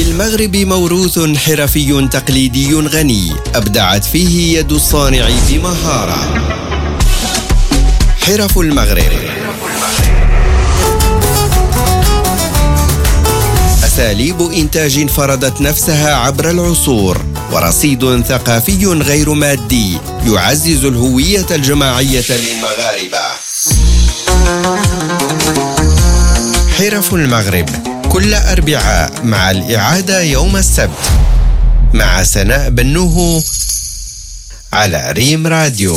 للمغرب موروث حرفي تقليدي غني أبدعت فيه يد الصانع بمهارة. حرف المغرب، أساليب إنتاج فرضت نفسها عبر العصور، ورصيد ثقافي غير مادي يعزز الهوية الجماعية للمغاربة. حرف المغرب كل أربعاء مع الإعادة يوم السبت مع سناء بنوه على ريم راديو.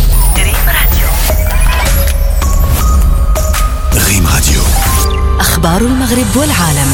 ريم راديو، أخبار المغرب والعالم.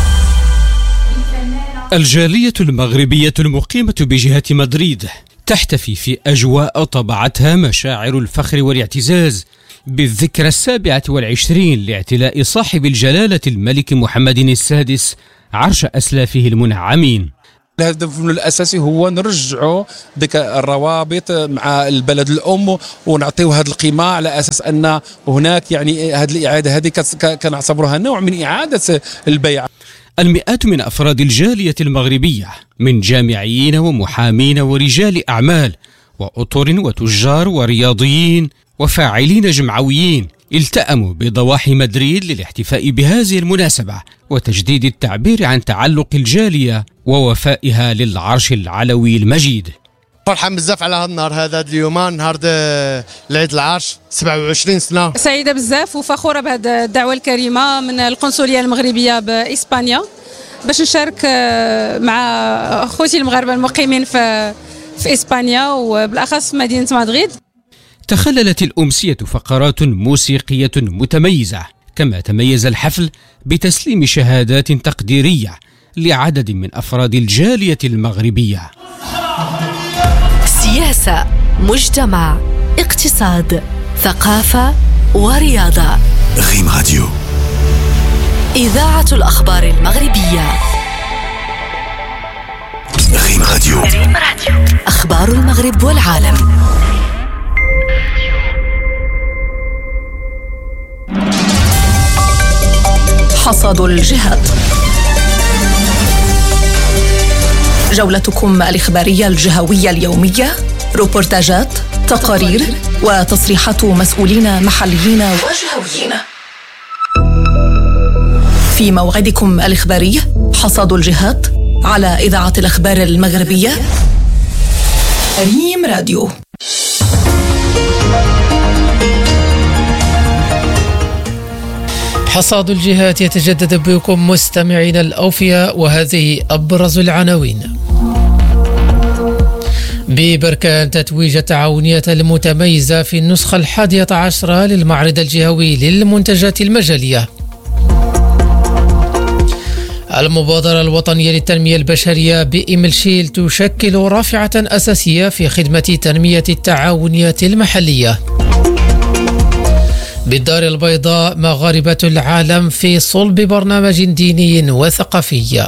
الجالية المغربية المقيمة بجهة مدريد تحتفي في أجواء طبعتها مشاعر الفخر والاعتزاز بالذكرى 27 لاعتلاء صاحب الجلالة الملك محمد السادس عرش أسلافه المنعمين. الهدف الأساسي هو نرجعوا ديك الروابط مع البلد الأم ونعطيو هذه القيمة، على أساس أن هناك يعني هذه الإعادة هذه كنعتبروها نوع من إعادة البيع. المئات من أفراد الجالية المغربية من جامعيين ومحامين ورجال أعمال وأطر وتجار ورياضيين وفاعلين جمعويين التأموا بضواحي مدريد للاحتفاء بهذه المناسبة وتجديد التعبير عن تعلق الجالية ووفائها للعرش العلوي المجيد. فرحان بزاف على هذا النهار هذا اليوم، نهار العيد العرش 27 سنة. سعيدة بزاف وفخورة بهذه الدعوة الكريمة من القنصلية المغربية بإسبانيا باش نشارك مع أخوتي المغاربة المقيمين في إسبانيا وبالأخص مدينة مدريد. تخللت الأمسية فقرات موسيقية متميزة، كما تميز الحفل بتسليم شهادات تقديرية لعدد من أفراد الجالية المغربية. سياسة، مجتمع، اقتصاد، ثقافة ورياضة. ريم راديو، إذاعة الأخبار المغربية. ريم راديو، أخبار المغرب والعالم. حصاد الجهات، جولتكم الإخبارية الجهوية اليومية، روبورتاجات، تقارير وتصريحات مسؤولين محليين وجهويين. في موعدكم الإخباري حصاد الجهات على إذاعة الأخبار المغربية ريم راديو. حصاد الجهات يتجدد بكم مستمعينا الأوفياء، وهذه أبرز العناوين. ببركان تتويج التعاونيات المتميزة في النسخة 11 للمعرض الجهوي للمنتجات المجالية. المبادرة الوطنية للتنمية البشرية بإملشيل تشكل رافعة أساسية في خدمة تنمية التعاونيات المحلية. بالدار البيضاء مغاربة العالم في صلب برنامج ديني وثقافي.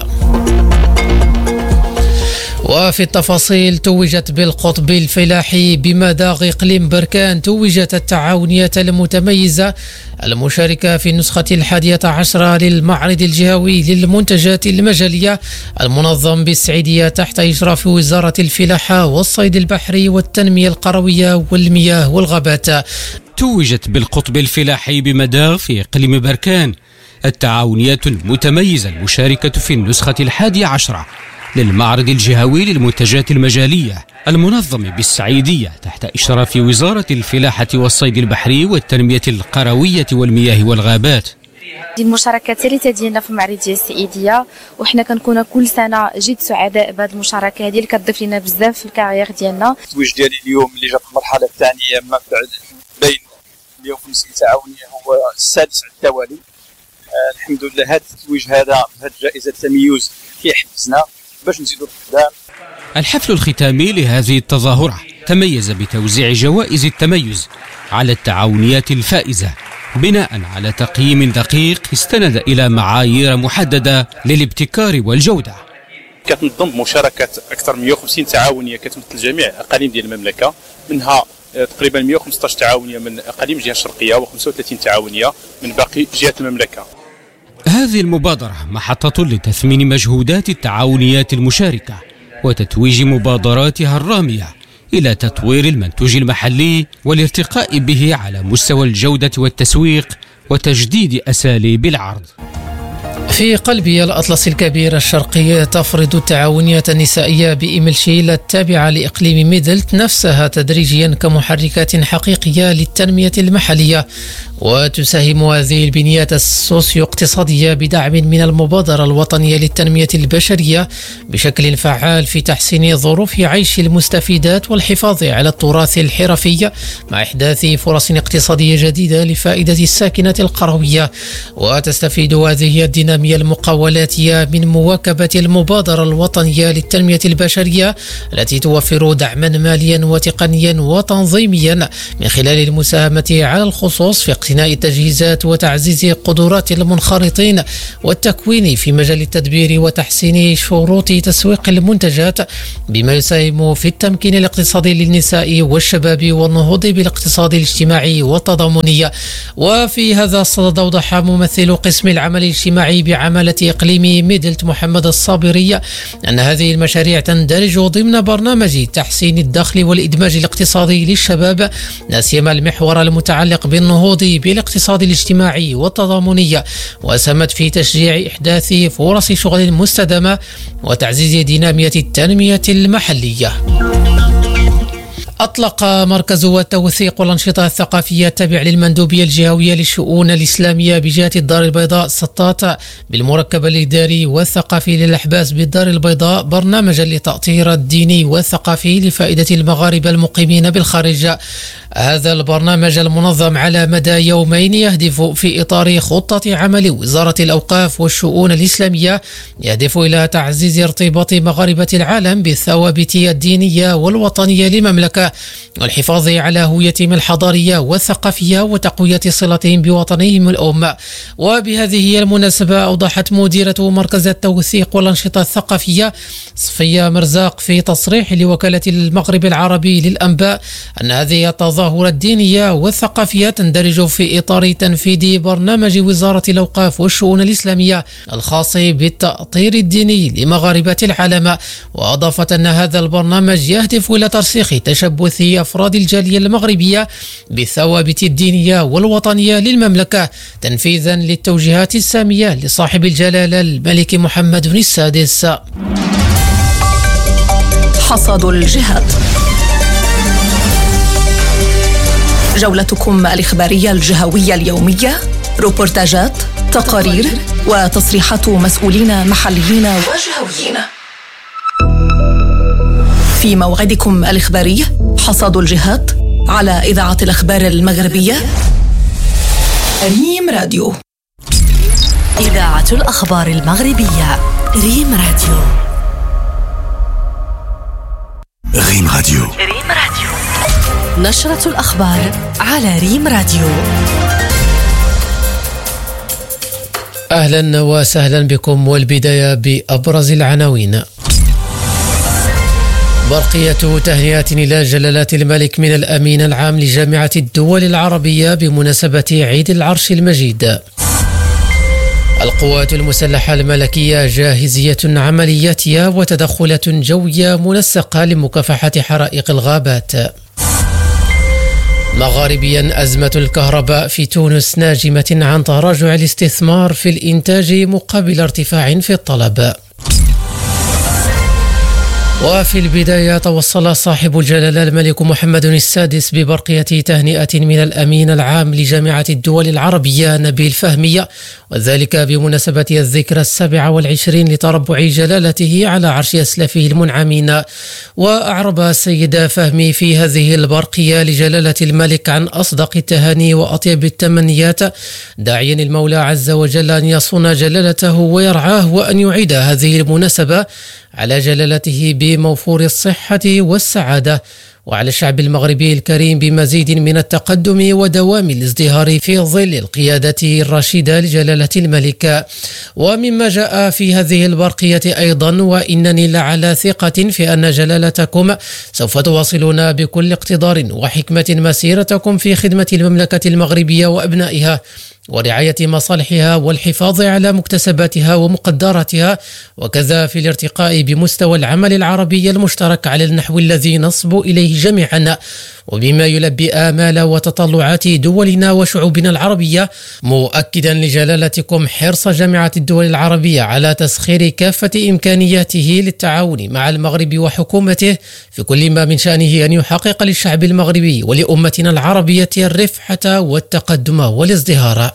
وفي التفاصيل، توجت بالقطب الفلاحي بمداغ إقليم بركان توجت التعاونيات المتميزة المشاركة في النسخة 11 للمعرض الجهوي للمنتجات المجالية المنظم بالسعيدية تحت إشراف وزارة الفلاحة والصيد البحري والتنمية القروية والمياه والغابات. توجت بالقطب الفلاحي بمداغ في إقليم بركان التعاونيات المتميزة المشاركة في النسخة 11 للمعرض الجهوي للمنتجات المجالية المنظم بالسعيدية تحت إشراف وزارة الفلاحة والصيد البحري والتنمية القروية والمياه والغابات. دي المشاركات الثالثة ديالنا في المعرض ديال السعيدية، وحنا كنكونوا كل سنة جد سعداء بهذه المشاركة هذه اللي كتضيف لنا بزاف في الكارير ديالنا. التتويج ديالي اليوم اللي جا في المرحلة الثانية ما بعد بين 150 تعاونية هو السادس على التوالي. الحمد لله هذا التتويج هذا جائزة التميز كيحفزنا باش نزيدوا القدام. الحفل الختامي لهذه التظاهرة تميز بتوزيع جوائز التميز على التعاونيات الفائزة بناء على تقييم دقيق استند إلى معايير محددة للابتكار والجودة. كتنظم مشاركة أكثر من 150 تعاونية كتمثل جميع أقاليم ديال المملكة، منها تقريبا 115 تعاونية من أقاليم الجهة الشرقية و35 تعاونية من باقي جهات المملكة. هذه المبادرة محطة لتثمين مجهودات التعاونيات المشاركة وتتويج مبادراتها الرامية إلى تطوير المنتوج المحلي والارتقاء به على مستوى الجودة والتسويق وتجديد أساليب العرض. في قلب الأطلس الكبير الشرقي تفرض التعاونيات النسائية بإملشيل التابعة لإقليم ميدلت نفسها تدريجيا كمحركات حقيقية للتنمية المحلية، وتساهم هذه البنيات السوسيو اقتصادية بدعم من المبادرة الوطنية للتنمية البشرية بشكل فعال في تحسين ظروف عيش المستفيدات والحفاظ على التراث الحرفي مع إحداث فرص اقتصادية جديدة لفائدة الساكنة القروية. وتستفيد هذه الدينامية المقاولاتية من مواكبة المبادرة الوطنية للتنمية البشرية التي توفر دعما ماليا وتقنيا وتنظيميا من خلال المساهمة على الخصوص في اقتناء التجهيزات وتعزيز قدرات المنخرطين والتكوين في مجال التدبير وتحسين شروط تسويق المنتجات، بما يساهم في التمكين الاقتصادي للنساء والشباب والنهوض بالاقتصاد الاجتماعي والتضامني. وفي هذا الصدد أوضح ممثل قسم العمل الاجتماعي بعمالة إقليم ميدلت محمد الصابري أن هذه المشاريع تندرج ضمن برنامج تحسين الدخل والإدماج الاقتصادي للشباب، لا سيما المحور المتعلق بالنهوض بالاقتصاد الاجتماعي والتضامني، وساهمت في تشجيع إحداث فرص شغل مستدامة وتعزيز دينامية التنمية المحلية. أطلق مركز التوثيق والأنشطة الثقافية التابع للمندوبية الجهوية للشؤون الإسلامية بجهة الدار البيضاء سطات بالمركب الإداري والثقافي للأحباس بالدار البيضاء برنامجا للتأطير الديني والثقافي لفائدة المغاربة المقيمين بالخارج. هذا البرنامج المنظم على مدى يومين يهدف في إطار خطة عمل وزارة الأوقاف والشؤون الإسلامية، يهدف إلى تعزيز ارتباط مغاربة العالم بالثوابت الدينية والوطنية للمملكة والحفاظ على هويتهم الحضارية والثقافية وتقوية صلتهم بوطنهم الأم. وبهذه المناسبة أوضحت مديرة مركز التوثيق والأنشطة الثقافية صفية مرزاق في تصريح لوكالة المغرب العربي للأنباء أن هذه التظاهرة الدينية والثقافية تندرج في إطار تنفيذ برنامج وزارة الأوقاف والشؤون الإسلامية الخاص بالتأطير الديني لمغاربة العالم. وأضافت أن هذا البرنامج يهدف إلى ترسيخ تشبث أفراد الجالية المغربية بالثوابت الدينية والوطنية للمملكة تنفيذا للتوجيهات السامية لصاحب الجلالة الملك محمد السادس. حصاد الجهات، جولتكم الإخبارية الجهوية اليومية، روبورتاجات، تقارير وتصريحات مسؤولين محليين وجهويين. في موعدكم الإخباري حصاد الجهات على إذاعة الأخبار المغربية ريم راديو. إذاعة الأخبار المغربية ريم راديو. ريم راديو. ريم راديو. نشرة الأخبار على ريم راديو. أهلا وسهلا بكم، والبداية بأبرز العناوين. برقية تهنئة إلى جلالة الملك من الأمين العام لجامعة الدول العربية بمناسبة عيد العرش المجيد. القوات المسلحة الملكية جاهزية عملياتها وتدخلات جوية منسقة لمكافحة حرائق الغابات. مغاربيا أزمة الكهرباء في تونس ناجمة عن تراجع الاستثمار في الإنتاج مقابل ارتفاع في الطلب. وفي البداية توصل صاحب الجلالة الملك محمد السادس ببرقية تهنئة من الأمين العام لجامعة الدول العربية نبيل فهمي، وذلك بمناسبة الذكرى 27 لتربع جلالته على عرش أسلافه المنعمين. وأعرب السيدة فهمي في هذه البرقية لجلالة الملك عن أصدق التهاني وأطيب التمنيات، داعيا المولى عز وجل أن يصون جلالته ويرعاه، وأن يعيد هذه المناسبة على جلالته بموفور الصحة والسعادة، وعلى الشعب المغربي الكريم بمزيد من التقدم ودوام الازدهار في ظل القيادة الرشيدة لجلالة الملك. ومما جاء في هذه البرقية أيضا: وإنني لعلى ثقة في أن جلالتكم سوف تواصلون بكل اقتدار وحكمة مسيرتكم في خدمة المملكة المغربية وأبنائها، ورعاية مصالحها والحفاظ على مكتسباتها ومقدراتها، وكذا في الارتقاء بمستوى العمل العربي المشترك على النحو الذي نصبو إليه جميعا، وبما يلبي آمال وتطلعات دولنا وشعوبنا العربية، مؤكدا لجلالتكم حرص جامعة الدول العربية على تسخير كافة إمكانياته للتعاون مع المغرب وحكومته في كل ما من شأنه أن يحقق للشعب المغربي ولأمتنا العربية الرفعة والتقدم والازدهار.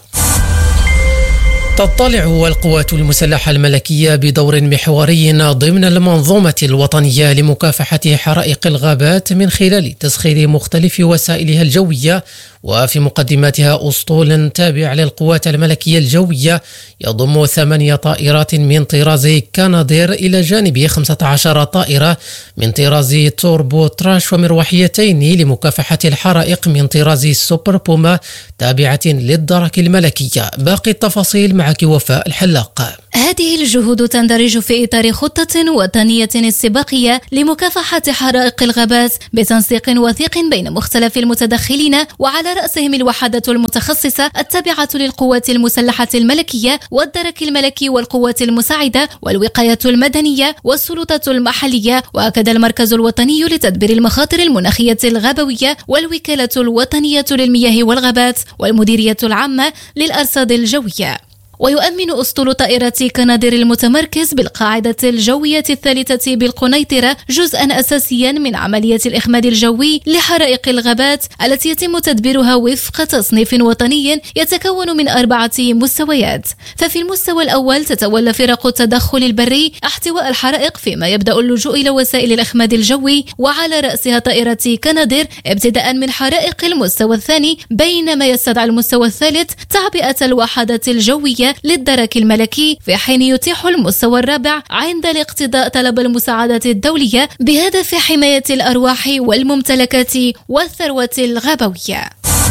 تطلع القوات المسلحة الملكية بدور محوري ضمن المنظومة الوطنية لمكافحة حرائق الغابات من خلال تسخير مختلف وسائلها الجوية، وفي مقدمتها أسطول تابع للقوات الملكية الجوية يضم 8 طائرات من طراز كانادير إلى جانب 15 طائرة من طراز توربو تراش ومروحيتين لمكافحة الحرائق من طراز سوبر بوما تابعة للدرك الملكية. باقي التفاصيل معك وفاء الحلاق. هذه الجهود تندرج في إطار خطة وطنية استباقية لمكافحة حرائق الغابات بتنسيق وثيق بين مختلف المتدخلين، وعلى رأسهم الوحدات المتخصصة التابعة للقوات المسلحة الملكية والدرك الملكي والقوات المساعدة والوقاية المدنية والسلطة المحلية، وكذا المركز الوطني لتدبير المخاطر المناخية الغابوية والوكالة الوطنية للمياه والغابات والمديرية العامة للأرصاد الجوية. ويؤمن أسطول طائرة كنادر المتمركز بالقاعدة الجوية الثالثة بالقنيطرة جزءا أساسيا من عملية الإخماد الجوي لحرائق الغابات التي يتم تدبيرها وفق تصنيف وطني يتكون من 4 مستويات. ففي المستوى الأول تتولى فرق التدخل البري احتواء الحرائق، فيما يبدأ اللجوء إلى وسائل الإخماد الجوي وعلى رأسها طائرة كنادر ابتداء من حرائق المستوى الثاني، بينما يستدعي المستوى الثالث تعبئة الوحدات الجوية للدرك الملكي، في حين يتيح المستوى الرابع عند الاقتضاء طلب المساعدات الدولية بهدف حماية الأرواح والممتلكات والثروة الغابوية.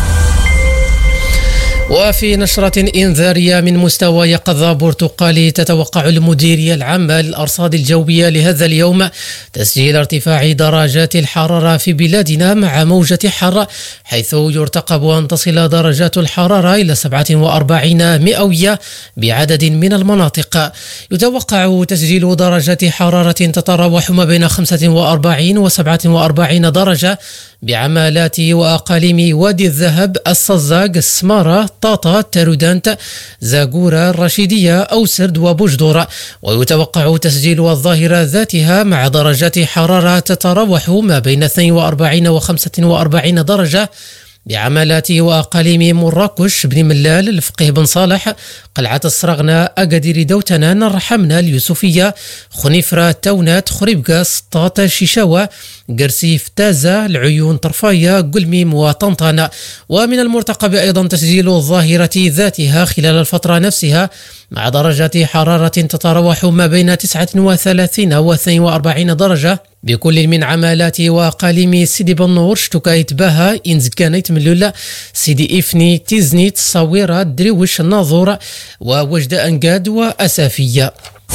وفي نشرة إنذارية من مستوى يقظة برتقالي، تتوقع المديرية العامة للأرصاد الجوية لهذا اليوم تسجيل ارتفاع درجات الحرارة في بلادنا مع موجة حر، حيث يرتقب أن تصل درجات الحرارة إلى 47 مئوية بعدد من المناطق. يتوقع تسجيل درجات حرارة تتراوح ما بين 45 و 47 درجة بعمالات وأقاليم وادي الذهب، الصزاق، السمارة، طاطا، تارودانت، زاغورة، الرشيدية، أوسرد وبوجدور. ويتوقع تسجيل الظاهرة ذاتها مع درجات حرارة تتراوح ما بين 42 و 45 درجة بعمالات وأقاليم مراكش، بن ملال، الفقيه بن صالح، قلعة السرغنة، أكادير، دوتنان، الرحمنة، اليوسفية، خنيفرة، تونات، خريبكا، سطات، شيشاوة، قرسيف، تازة، العيون، طرفاية، قلميم وطنطان. ومن المرتقب أيضا تسجيل الظاهرة ذاتها خلال الفترة نفسها مع درجات حرارة تتراوح ما بين 39 و 42 درجة بكل من عمالات وأقاليم سيدي بنور، شتوكايت، باها، إنزكانيت، ملولة، سيدي إفني، تيزنيت، صويرة، دريوش، الناظور، ووجد أنقاد وأسافية.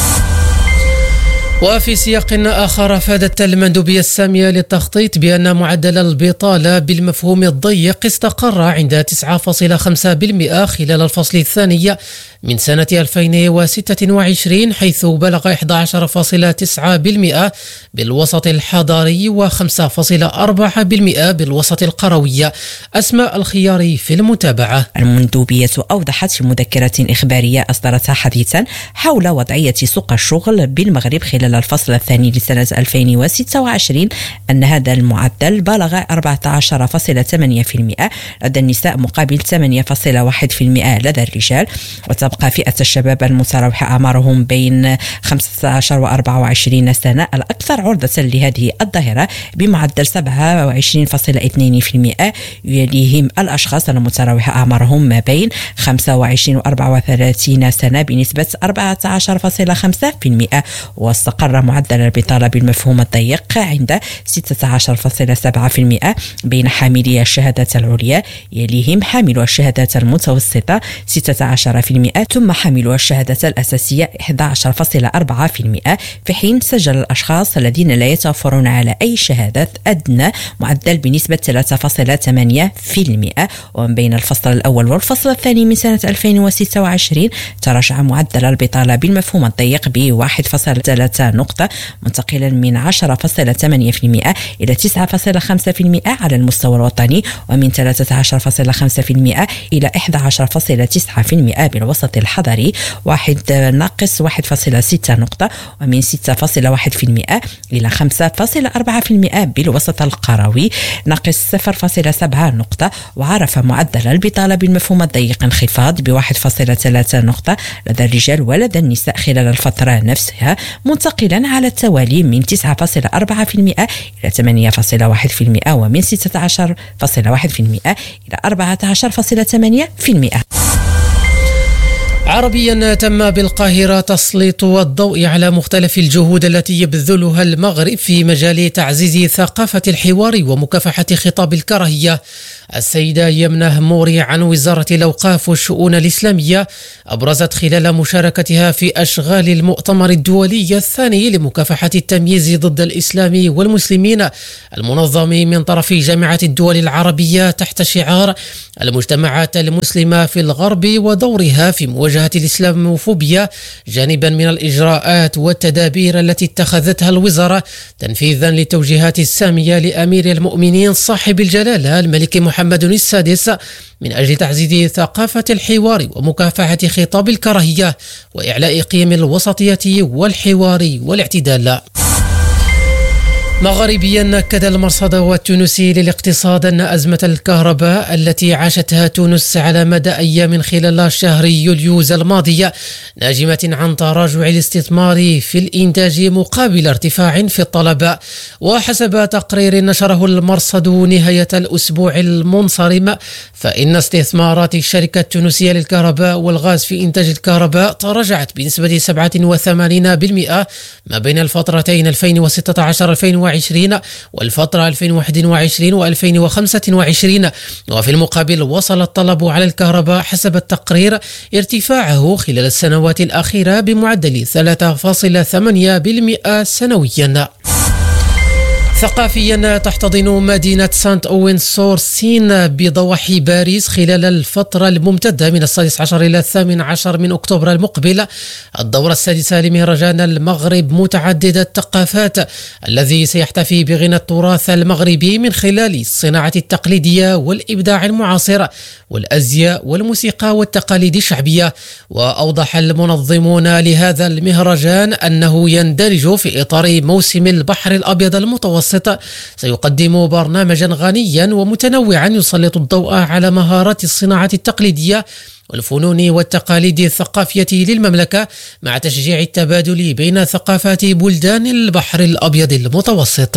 وفي سياق آخر، أفادت المندوبية السامية للتخطيط بأن معدل البطالة بالمفهوم الضيق استقر عند 9.5% خلال الفصل الثاني من سنة 2026، حيث بلغ 11.9% بالوسط الحضاري و5.4% بالوسط القروي. أسماء الخياري في المتابعة. المندوبية أوضحت في مذكرة إخبارية أصدرتها حديثا حول وضعية سوق الشغل بالمغرب خلال الفصل الثاني لسنة 2026 أن هذا المعدل بلغ 14.8% لدى النساء مقابل 8.1% لدى الرجال. وتبقى فئة الشباب المتراوحة أعمارهم بين 15 و 24 سنة الأكثر عرضة لهذه الظاهرة بمعدل 27.2%، يليهم الأشخاص المتراوحة أعمارهم ما بين 25 و 34 سنة بنسبة 14.5%، والسقط استقر معدل البطالة بالمفهوم الضيق عند 16.7% بين حاملي الشهادات العليا، يليهم حاملو الشهادات المتوسطة 16%، ثم حاملو الشهادات الأساسية 11.4%، في حين سجل الأشخاص الذين لا يتوفرون على أي شهادات أدنى معدل بنسبة 3.8%. ومن بين الفصل الأول والفصل الثاني من سنة 2026 تراجع معدل البطالة بالمفهوم الضيق ب1.3 نقطة، منتقلا من 10.8% إلى 9.5% على المستوى الوطني، ومن 13.5% إلى 11.9% بالوسط الحضري، ناقص 1.6 نقطة، ومن 6.1% إلى 5.4% بالوسط القروي، ناقص 0.7 نقطة. وعرف معدل البطالة بالمفهوم الضيق انخفاض ب1.3 نقطة لدى الرجال ولدى النساء خلال الفترة نفسها، منتقلا على التوالي من 9.4% إلى 8.1%، ومن 16.1% إلى 14.8%. عربيا، تم بالقاهرة تسليط الضوء على مختلف الجهود التي يبذلها المغرب في مجال تعزيز ثقافة الحوار ومكافحة خطاب الكراهية. السيدة يمنة موري عن وزارة الأوقاف والشؤون الإسلامية أبرزت خلال مشاركتها في أشغال المؤتمر الدولي الثاني لمكافحة التمييز ضد الإسلام والمسلمين المنظم من طرف جامعة الدول العربية تحت شعار المجتمعات المسلمة في الغرب ودورها في مواجهة الإسلاموفوبيا، جانبا من الإجراءات والتدابير التي اتخذتها الوزارة تنفيذا للتوجيهات السامية لأمير المؤمنين صاحب الجلالة الملك محمد السادس من أجل تعزيز ثقافة الحوار ومكافحة خطاب الكراهية وإعلاء قيم الوسطية والحوار والاعتدال. مغربيا، أكد المرصد التونسي للاقتصاد أن أزمة الكهرباء التي عاشتها تونس على مدى أيام خلال شهر يوليوز الماضي ناجمة عن تراجع الاستثمار في الإنتاج مقابل ارتفاع في الطلب. وحسب تقرير نشره المرصد نهاية الأسبوع المنصرم، فإن استثمارات الشركة التونسية للكهرباء والغاز في إنتاج الكهرباء تراجعت بنسبة 87% ما بين الفترتين 2016-2020 والفترة 2021 و2025. وفي المقابل وصل الطلب على الكهرباء حسب التقرير ارتفاعه خلال السنوات الأخيرة بمعدل 3.8% سنويا. ثقافيا، تحتضن مدينة سانت أوين سورسين بضواحي باريس خلال الفترة الممتدة من 16 إلى 18 من أكتوبر المقبل الدورة السادسة لمهرجان المغرب متعدد الثقافات، الذي سيحتفي بغنى التراث المغربي من خلال الصناعة التقليدية والإبداع المعاصر والأزياء والموسيقى والتقاليد الشعبية. وأوضح المنظمون لهذا المهرجان أنه يندرج في إطار موسم البحر الأبيض المتوسط، سيقدم برنامجا غنيا ومتنوعا يسلط الضوء على مهارات الصناعة التقليدية والفنون والتقاليد الثقافية للمملكة، مع تشجيع التبادل بين ثقافات بلدان البحر الأبيض المتوسط.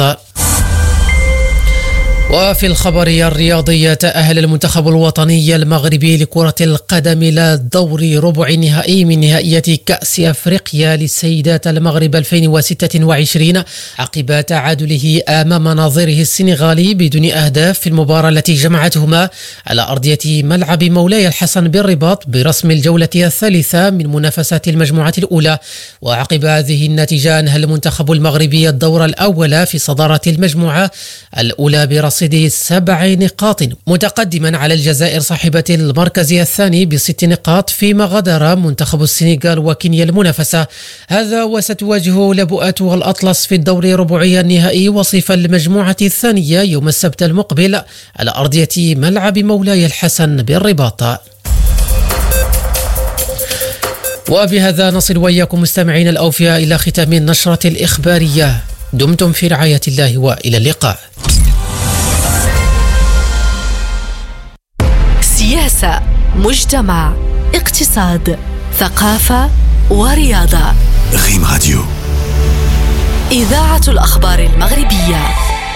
وفي الخبر الرياضي، تأهل المنتخب الوطني المغربي لكرة القدم إلى دور ربع نهائي من نهائية كأس أفريقيا للسيدات المغرب 2026 عقب تعادله أمام نظيره السنغالي بدون أهداف في المباراة التي جمعتهما على أرضية ملعب مولاي الحسن بالرباط برسم الجولة الثالثة من منافسات المجموعة الأولى. وعقب هذه النتيجة أنهى المنتخب المغربي الدور الأول في صدارة المجموعة الأولى برصيد 7 نقاط، متقدما على الجزائر صاحبة المركز الثاني ب6 نقاط، فيما غادر منتخب السنغال وكينيا المنافسة. هذا وستواجه لبؤات الأطلس في الدور ربعي النهائي وصيف المجموعة الثانية يوم السبت المقبل على أرضية ملعب مولاي الحسن بالرباط. وبهذا نصل وإياكم مستمعين الأوفياء إلى ختام النشرة الإخبارية. دمتم في رعاية الله وإلى اللقاء. سياسة، مجتمع، اقتصاد، ثقافة ورياضة. ريم راديو، إذاعة الأخبار المغربية.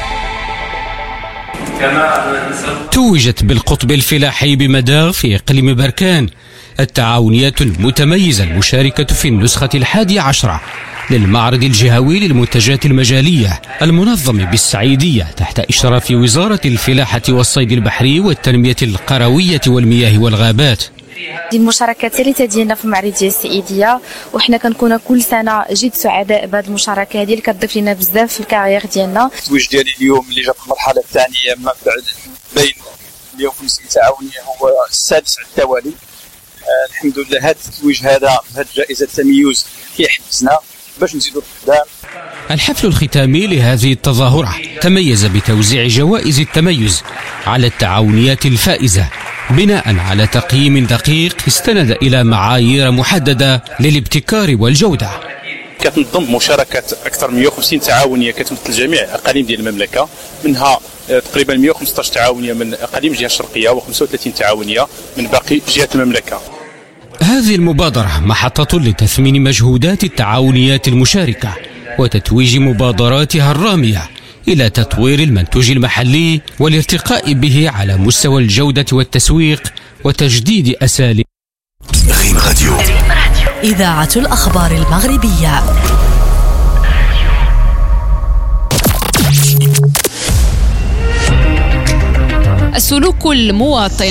توجت بالقطب الفلاحي بمداغ في إقليم بركان التعاونيات المتميزة المشاركة في النسخة 11 للمعرض الجهوي للمنتجات المجالية المنظم بالسعيدية تحت إشراف وزارة الفلاحة والصيد البحري والتنمية القروية والمياه والغابات. دي المشاركة الثالثة ديالنا في المعرض ديال السعيدية، وحنا كنكونوا كل سنة جد سعداء بهذه المشاركة هذه اللي كتضيف لنا بزاف في الكارير ديالنا. التتويج ديالي اليوم اللي جا في المرحلة الثانية من بعد بين اليوم في التعاونية هو السادس على التوالي. الحمد لله هذا التتويج هذا جائزة التميز كيحفزنا باش نزيدوا القدام. الحفل الختامي لهذه التظاهرة تميز بتوزيع جوائز التميز على التعاونيات الفائزة بناء على تقييم دقيق استند إلى معايير محددة للابتكار والجودة. كتنظم مشاركة أكثر من 150 تعاونية كتمثل جميع أقاليم ديال المملكة، منها تقريبا 115 تعاونية من أقاليم الجهة الشرقية و35 تعاونية من باقي جهات المملكة. هذه المبادرة محطة لتثمين مجهودات التعاونيات المشاركة وتتويج مبادراتها الرامية إلى تطوير المنتوج المحلي والارتقاء به على مستوى الجودة والتسويق وتجديد أساليب. ريم راديو، إذاعة الأخبار المغربية. السلوك المواطن،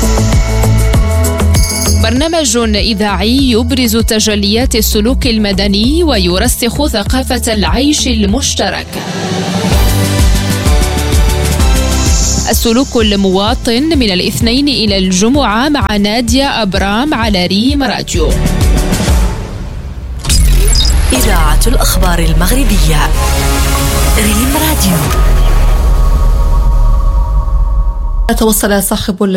برنامج إذاعي يبرز تجليات السلوك المدني ويرسخ ثقافة العيش المشترك. السلوك المواطن من الاثنين إلى الجمعة مع نادية أبرام على ريم راديو. إذاعة الأخبار المغربية، ريم راديو. توصل صاحب